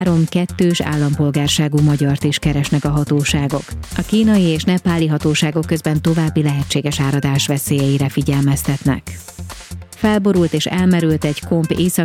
3 kettős állampolgárságú magyart is keresnek a hatóságok. A kínai és nepáli hatóságok közben további lehetséges áradás veszélyeire figyelmeztetnek. Felborult és elmerült egy komp